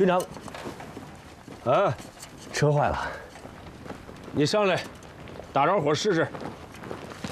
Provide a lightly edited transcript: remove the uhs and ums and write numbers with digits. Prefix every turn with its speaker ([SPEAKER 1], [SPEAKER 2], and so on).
[SPEAKER 1] 队长，
[SPEAKER 2] 啊，
[SPEAKER 1] 车坏了，
[SPEAKER 2] 你上来，打着火试试。